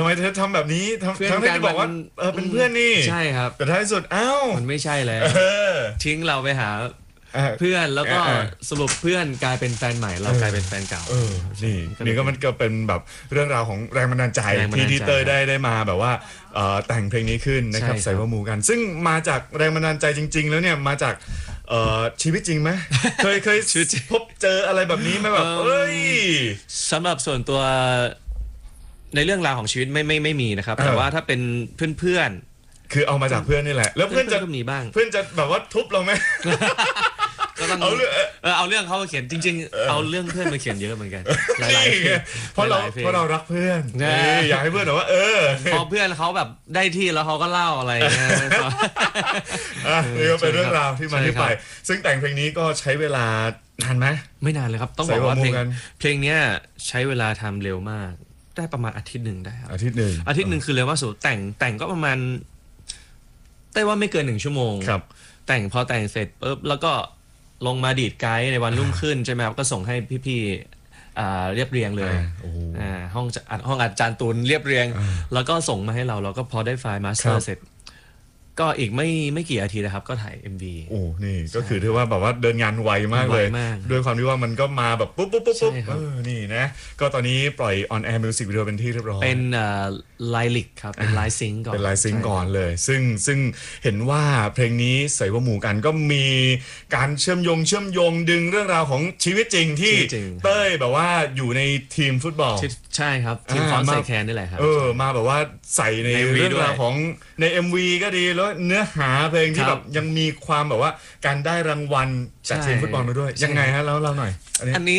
ำไมเธอทำแบบนี้ทั้งที่บอกว่าเป็นเพื่อนนี่ใช่ครับแต่ท้ายสุดมันไม่ใช่แล้วทิ้งเราไปหาเพื่อนแล้วก็สรุปเพื่อนกลายเป็นแฟนใหม่เรากลายเป็นแฟนเก่านี่ก็มันก็เป็นแบบเรื่องราวของแรงบันดาลใจที่เต้ยได้มาแบบว่าแต่งเพลงนี้ขึ้นนะครับใส่ว่ามูกันซึ่งมาจากแรงบันดาลใจจริงๆแล้วเนี่ยมาจากชีวิตจริงไหมเคยพบเจออะไรแบบนี้ไหมแบบสำหรับส่วนตัวในเรื่องราวของชีวิตไม่มีนะครับแต่ว่าถ้าเป็นเพื่อนคือเอามาจากเพื่อนนี่แหละแล้วเพื่อนจะมีบ้างเพื่อนจะแบบว่าทุบเราไหมก็ต้องเอาเรื่องเขามาเขียนจริงๆเอาเรื่องเพื่อนมาเขียนเยอะเหมือนกันหลายเพราะเรารักเพื่อนอยากให้เพื่อนแบบว่าพอเพื่อนเขาแบบได้ที่แล้วเขาก็เล่าอะไรเงี้ยนี่ก็เป็นเรื่องราวที่มาที่ไปซึ่งแต่งเพลงนี้ก็ใช้เวลานานไหมไม่นานเลยครับต้องบอกว่าเพลงนี้ใช้เวลาทำเร็วมากได้ประมาณอาทิตย์หนึ่งได้ครับอาทิตย์หนึ่งคือเร็วมากสุดแต่งก็ประมาณได้ว่าไม่เกิน1 ชั่วโมงพอแต่งเสร็จปุ๊บแล้วก็ลงมาดีดไกด์ในวันรุ่งขึ้นใช่ไหมครับก็ส่งให้พี่ๆเรียบเรียงเลยห้องอาจารย์ตูนเรียบเรียงแล้วก็ส่งมาให้เราก็พอได้ไฟล์มาสเตอร์เสร็จก็อีกไม่กี่อาทิตย์นะครับก็ถ่าย MV โอ้นี่ก็คือถือว่าแบบว่าเดินงานไวมากเลยด้วยความที่ว่ามันก็มาแบบปุ๊บนี่นะก็ตอนนี้ปล่อย on air music video เป็นที่เรียบร้อยเป็นไลลิกครับเป็นไลซิงก่อนเป็นไลซิงก่อนเลยซึ่งเห็นว่าเพลงนี้ใส่ว่าหมู่กันก็มีการเชื่อมโยงดึงเรื่องราวของชีวิตจริงที่เต้ยแบบว่าอยู่ในทีมฟุตบอลใช่ครับทีมฟอนต์ใส่แคนนี่แหละครับมาแบบว่าใส่ในเรื่องราวของใน MV ก็ดีแล้วเนื้อหาเพลงที่แบบยังมีความแบบว่าการได้รางวัลจากทีมฟุตบอลมาด้วยยังไงฮะแล้วเราหน่อยอันนี้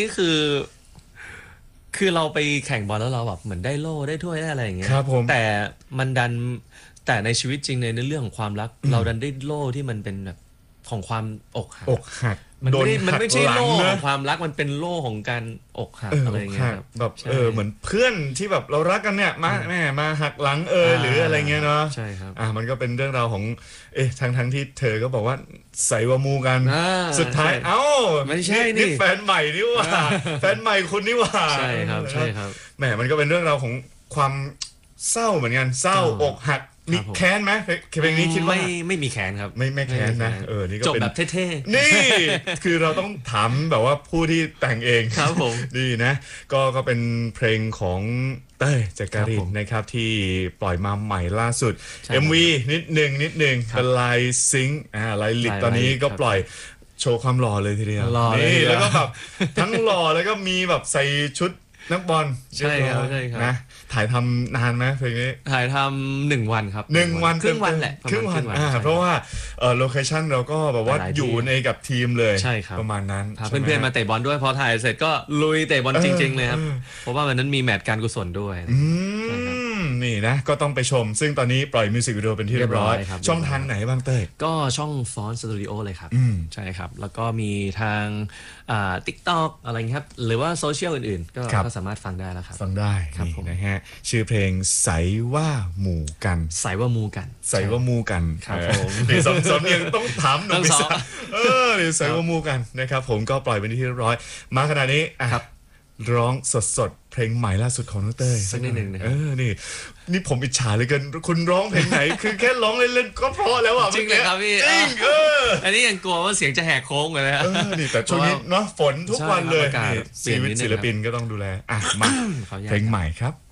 คือเราไปแข่งบอลแล้วเราแบบเหมือนได้โล่ได้ถ้วยได้อะไรอย่างเงี้ยแต่มันดันแต่ในชีวิตจริงในเรื่องของความรักเราดันได้โล่ที่มันเป็นแบบของความอกหักมันไม่ใช่โล่ของความรักมันเป็นโล่ของการอกหักอะไรเงี้ยแบบเหมือนเพื่อนที่แบบเรารักกันเนี่ยมาหักหลังหรืออะไรเงี้ยเนาะใช่ครับมันก็เป็นเรื่องราวของทั้งที่เธอก็บอกว่าใส่ว่ามูกันสุดท้ายไม่ใช่นี่แฟนใหม่นี่ว่าแฟนใหม่คุณนี่ว่าใช่ครับแหมมันก็เป็นเรื่องราวของความเศร้าเหมือนกันเศร้าอกหักมีแค้นไหมเพลงนี้คิดว่าไม่มีแค้นครับไม่แค้นนะนี่ก็จบแบบเท่ๆนี่คือเราต้องถามแบบว่าผู้ที่แต่งเองครับผมนี่นะก็เป็นเพลงของเต้ยจักรินนะครับที่ปล่อยมาใหม่ล่าสุด MV นิดหนึ่งเป็นไลซิงไลลิกตอนนี้ก็ปล่อยโชว์ความหล่อเลยทีเดียวนี่แล้วก็แบบทั้งหล่อแล้วก็มีแบบใส่ชุดนักบอลใช่ครับนะถ่ายทำนานไหมเพลงนี้ถ่ายทำ1 วันครับ 1 วันครึ่งวันแหละครึ่งวันเพราะว่าโลเคชั่นเราก็แบบว่าอยู่ในกับทีมเลยใช่ครับประมาณนั้นเพื่อนๆมาเตะบอลด้วยพอถ่ายเสร็จก็ลุยเตะบอลจริงๆเลยครับเพราะว่าวันนั้นมีแมตช์การกุศลด้วยนี่นะก็ต้องไปชมซึ่งตอนนี้ปล่อยมิวสิกวิดีโอเป็นที่เรียบร้อยช่องทางไหนบ้างเต้ยก็ช่องฟอนต์สตูดิโอเลยครับใช่ครับแล้วก็มีทางTikTok อะไรครับหรือว่าโซเชียลอื่นๆก็สามารถฟังได้แล้วครับฟังได้นี่นะฮะชื่อเพลงใสว่าหมู่กันใสว่ามูกันใสว่ามูกันครับผมนี่สมยังต้องถามหนุ่มสาวนี่ใสว่ามูกันนะครับผมก็ปล่อยเป็นที่เรียบร้อยมาขนาดนี้ร้องสดเพลงใหม่ล่าสุดของน้องเต้ยสักนิดนึงนะครับนี่ผมอิจฉาเลยกันคุณร้องเพลงไหนคือแค่ร้องเล่นๆก็เพราะแล้วจริงเลยครับพี่จริงอันนี้ยังกลัวว่าเสียงจะแหกโค้งเลยนะนี่แต่ช่วงนี้เนาะฝนทุกวันเลยชีวิตศิลปินก็ต้องดูแลมาเพลงใหม่ครับ